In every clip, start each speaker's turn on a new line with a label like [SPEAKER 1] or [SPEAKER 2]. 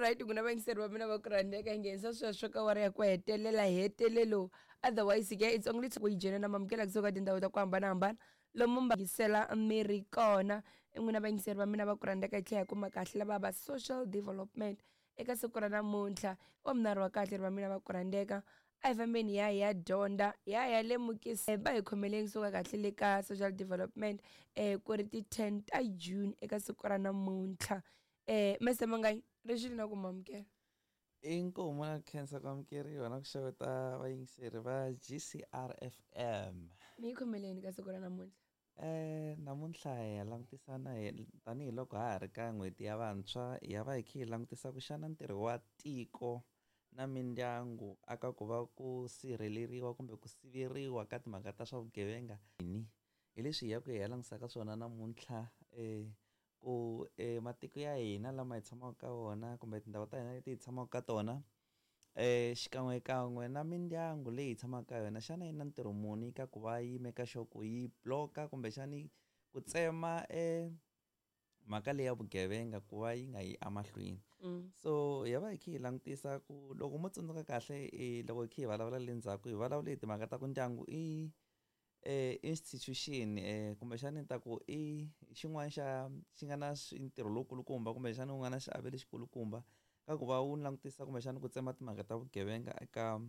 [SPEAKER 1] right n'wina vayingiseri va mina va ku rhandzeka hi nghenisa sweswo ka wari ya ku hetelela hetelelo otherwise ke it's only ku yi jena na mamukela kusuka tindhawu ta ku hambanahambana lomu mbangisela miri kona n'wina vayingiseri va mina va ku rhandzeka hi tlhela hi kuma kahle lava va social development eka siku ra namuntlha vamnari wa kahle va mina va ku rhandzeka a hi fambeni hi ya dyondza hi ya lemukisa va hi khomeleni kusuka kahle le ka social development ku ri ti 10 ta June eka siku ra namuntlha Mr. Mangai rixile na ku mamukela
[SPEAKER 2] inkomo na khensa ku amukeriwa na ku xeweta vayingiseri va GCR FM
[SPEAKER 1] mi khomeleni ka siku ra namuntlha
[SPEAKER 2] namuntlha hi langutisana tanihiloko ha ha ri ka n'hweti ya vantshwa ya va hi kha hi langutisa ku xana ntirho wa tiko na mindyangu aka ku va ku sirheleriwa kumbe ku siveriwa ka timhaka ta swa vugevenga hi leswi hi ya ku hi ya langutisaka swona namuntlha ku matiko ya hina lama hi tshamaka ka wona kumbe tindhawu ta hina leti hi tshamaka ka tona xikan'wekan'we na mindyangu leyi hi tshamaka ka yona xana yi na ntirho muni ka ku va yi make sure ku yi block-a kumbe xani ku tsema mhaka leyi ya vugevenga ku va yi nga yi emahlweni so hi va hi kha hi langutisa ku loko mo tsundzuka kahle loko hi kha hi vulavula le ndzhaku hi vulavula hi timhaka ta ku ndyangu i institution kumbexani ta ku i xin'wana xi nga na ntirho lowukulukumba kumbexani wu nga na xiave lexikulukumba ka ku va wu langutisa kumbexani ku tsema timhaka ta vugevenga eka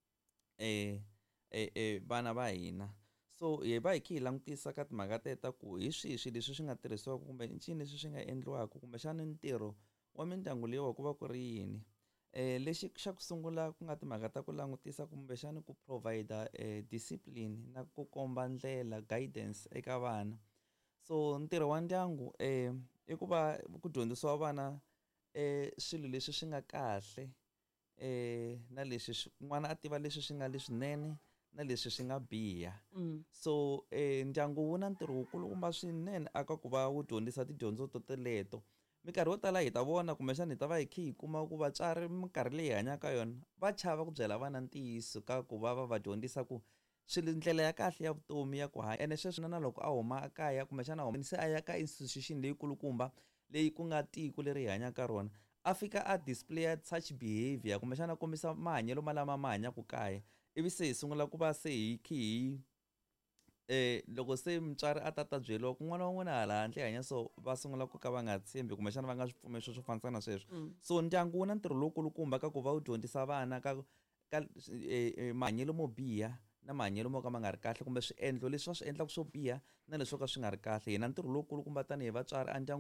[SPEAKER 2] vana va hina so hi va hi kha hi langutisa ka timhaka ta ku hi swihi leswi swi nga tirhisiwaka kumbe ncini leswi swi nga endliwaka kumbexani ntirho wa mindyangu leyiwa ku va ku ri yini lexi xa ku sungula ku nga timhaka ta ku langutisa kumbexani ku provide discipline na ku komba ndlela guidance eka vana so ntirho wa ndyangu i ku va ku dyondzisiwa vana swilo leswi swi nga kahle na leswi n'wana a tiva leswi swi nga leswinene na leswi swi nga biha so ndyangu wu na ntirho wukulukumba swinene aka ku va wu dyondzisa tidyondzo to teleto minkarhi yo tala hi ta vona kumbexana hi ta va hi kha hi kuma ku vatswari minkarhi leyi hi hanyaka yona va chava ku byela vana ntiyiso ka ku va va dyondzisa ku swilo ndlela ya kahle ya vutomi ya ku hanya ene sweswi na loko a huma ekaya kumbexana se a ya ka institution leyi kulukumba leyi ku nga tiko leri hi hanyaka rona a fika a display such behavior kumbexana a kombisa mahanyelo malama ma hanyaka kaya ivi se hi sungula ku va se hi kha hi loko se mutswari a ta byeliwa ku n'wana wa n'wina hala handle hanya so va sungula ku ka va nga tshembi kumbexana va nga swi pfumeli swo fanisa na sweswo so ndyangu wu na ntirho lowukulukumba ka ku va wu dyondzisa vana ka mahanyelo mo biha na mahanyelo mo ka ma nga ri kahle kumbe swiendlo leswi va swi endlaka swo biha na leswo ka swi nga ri kahle hi na ntirho lowukulukumba tanihi vatswari a ndyangu